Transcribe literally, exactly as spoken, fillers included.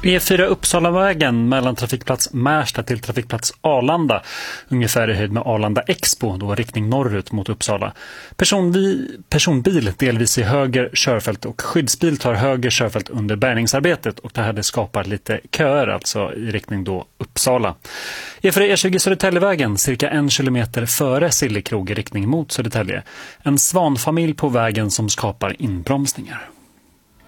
E fyra Uppsalavägen mellan trafikplats Märsta till trafikplats Arlanda, ungefär i höjd med Arlanda Expo, då riktning norrut mot Uppsala. Personvi, personbil delvis i höger körfält och skyddsbil tar höger körfält under bärgningsarbetet, och det här det skapar lite köer alltså i riktning då Uppsala. E fyra E tjugo Södertäljevägen cirka en kilometer före Sillekrog i riktning mot Södertälje. En svanfamilj på vägen som skapar inbromsningar.